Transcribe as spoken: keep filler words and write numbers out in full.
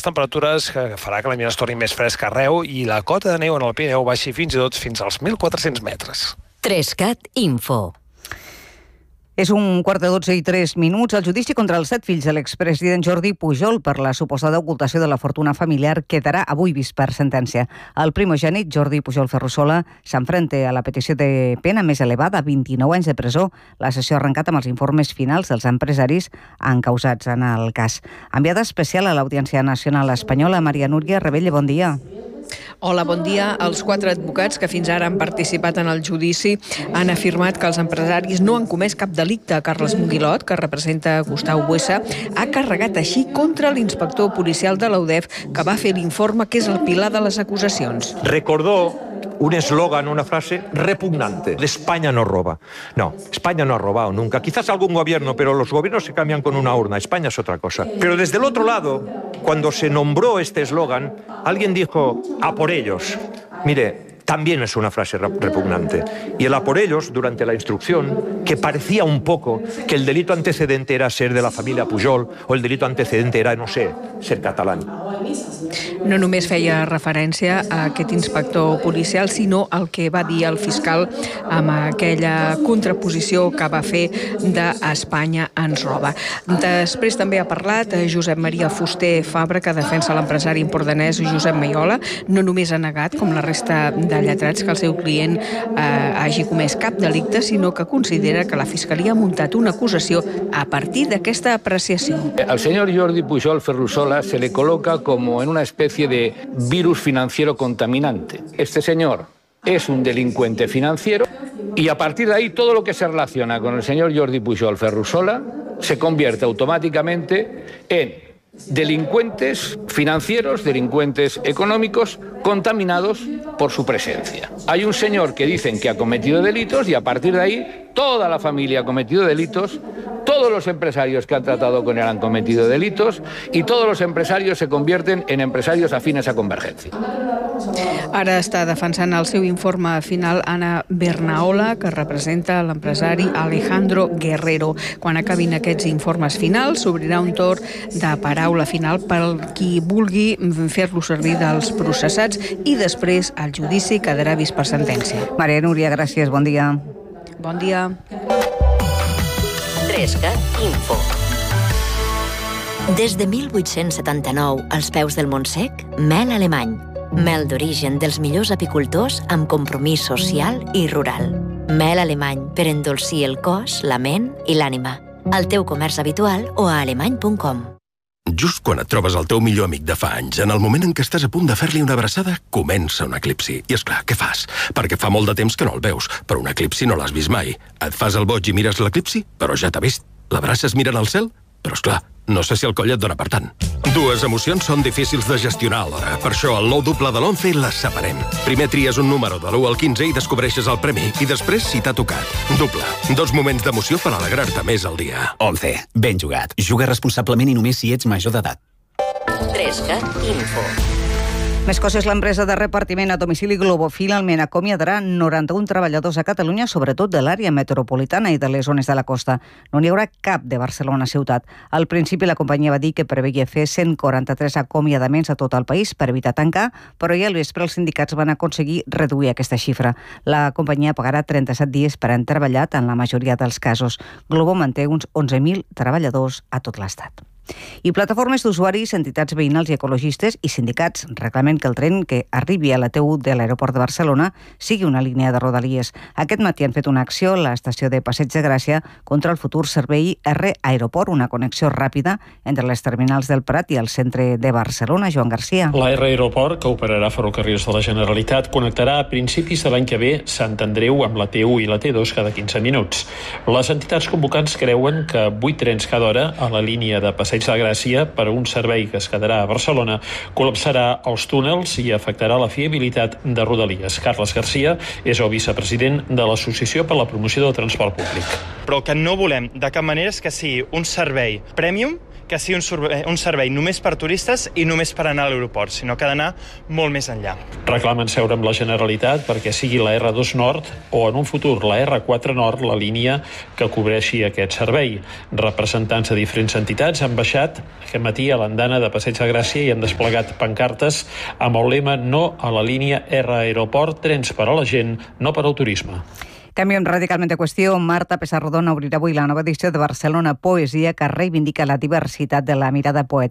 temperatures que farà que l'ambient es torni més fresc arreu i la cota de neu en el Pirineu baixi fins i tot fins als mil quatre-cents metres. Trescat Info. És un quart de dotze i tres minuts. El judici contra els set fills de l'expresident Jordi Pujol per la suposada ocultació de la fortuna familiar quedarà avui vist per sentència. El primogènit, Jordi Pujol Ferrusola, s'enfrenta a la petició de pena més elevada, vint-i-nou anys de presó. La sessió ha arrencat amb els informes finals dels empresaris encausats en el cas. Enviada especial a l'Audiència Nacional Espanyola, Maria Núria Rebelle, bon dia. Hola, bon dia. Els quatre advocats que fins ara han participat en el judici han afirmat que els empresaris no han comès cap delicte. Carles Monguilot, que representa Gustau Buesa, ha carregat així contra l'inspector policial de l'U D E F que va fer l'informe que és el pilar de les acusacions. Recordó un eslogan, una frase repugnante. De España no roba. No, España no ha robado nunca. Quizás algún gobierno, pero los gobiernos se cambian con una urna. España es otra cosa. Pero desde el otro lado, cuando se nombró este eslogan, alguien dijo, a por ellos. Mire, también es una frase repugnante. Y el a por ellos, durante la instrucción, que parecía un poco que el delito antecedente era ser de la familia Pujol o el delito antecedente era, no sé, ser catalán. No només feia referència a aquest inspector policial, sinó el que va dir el fiscal amb aquella contraposició que va fer d'Espanya ens roba. Després també ha parlat Josep Maria Fuster Fabra, que defensa l'empresari empordanès Josep Maiola. No només ha negat, com la resta de lletrats, que el seu client eh, hagi comès cap delicte, sinó que considera que la Fiscalia ha muntat una acusació a partir d'aquesta apreciació. Al señor Jordi Pujol Ferrusola se le coloca como en una especie de virus financiero contaminante. Este señor es un delincuente financiero y a partir de ahí todo lo que se relaciona con el señor Jordi Pujol Ferrusola se convierte automáticamente en delincuentes financieros, delincuentes económicos, contaminados por su presencia. Hay un señor que dicen que ha cometido delitos y a partir de ahí toda la familia ha cometido delitos, todos los empresarios que han tratado con él han cometido delitos y todos los empresarios se convierten en empresarios afines a Convergencia. Ara està defensant el seu informe final Ana Bernaola, que representa l'empresari Alejandro Guerrero. Quan acabin aquests informes finals, s'obrirà un torn de paraula final per qui vulgui fer-lo servir dels processats i després el judici quedarà vist per sentència. Maria Núria, gràcies, bon dia. Bon dia. Trescat Info. Des de mil vuit-cents setanta-nou, als peus del Montsec, mel alemany. Mel d'origen dels millors apicultors amb compromís social i rural. Mel alemany per endolcir el cos, la ment i l'ànima. Al teu comerç habitual o a alemany punt com. Just quan et trobes el teu millor amic de fa anys, en el moment en què estàs a punt de fer-li una abraçada, comença un eclipsi. I és clar, què fas? Perquè fa molt de temps que no el veus, però un eclipsi no l'has vist mai. Et fas el boig i mires l'eclipsi, però ja t'ha vist. L'abraces mirant al cel? Però és clar, no sé si el coll et dona per tant. Dues emocions són difícils de gestionar alhora. Per això, al nou doble de l'onze les separem. Primer tries un número de l'u al quinze i descobreixes el premi. I després, si t'ha tocat. Doble. Dos moments d'emoció per alegrar-te més al dia. onze. Ben jugat. Juga responsablement i només si ets major d'edat. Trescat Info. Més coses, l'empresa de repartiment a domicili Globo finalment acomiadarà noranta-un treballadors a Catalunya, sobretot de l'àrea metropolitana i de les zones de la costa. No n'hi haurà cap de Barcelona ciutat. Al principi la companyia va dir que preveia fer cent quaranta-tres acomiadaments a tot el país per evitar tancar, però ja al vespre els sindicats van aconseguir reduir aquesta xifra. La companyia pagarà trenta-set dies per han treballat en la majoria dels casos. Globo manté uns onze mil treballadors a tot l'Estat. I plataformes d'usuaris, entitats veïnals i ecologistes i sindicats reclamen que el tren que arribi a la T u de l'aeroport de Barcelona sigui una línia de Rodalies. Aquest matí han fet una acció a l'estació de Passeig de Gràcia contra el futur servei R Aeroport, una connexió ràpida entre les terminals del Prat i el centre de Barcelona. Joan Garcia. La R Aeroport, que operarà ferrocarrils de la Generalitat, connectarà a principis de l'any que ve Sant Andreu amb la T u i la T dos cada quinze minuts. Les entitats convocants creuen que vuit trens cada hora a la línia de Passeig de Gràcia per a un servei que es quedarà a Barcelona col·lapsarà els túnels i afectarà la fiabilitat de Rodalies. Carles Garcia és el vicepresident de l'Associació per la Promoció del Transport Públic. Però el que no volem de cap manera és que sigui un servei premium que sigui un servei, un servei només per turistes i només per anar a l'aeroport, sinó que ha d'anar molt més enllà. Reclamen seure amb la Generalitat perquè sigui la erre dos Nord o en un futur la erre quatre Nord la línia que cobreixi aquest servei. Representants de diferents entitats han baixat aquest matí a l'andana de Passeig de Gràcia i han desplegat pancartes amb el lema no a la línia R Aeroport, trens per a la gent, no per al turisme. Canviem radicalment de qüestió. Marta Pessarrodona obrirà avui la nova edició de Barcelona Poesia, que reivindica la diversitat de la mirada poètica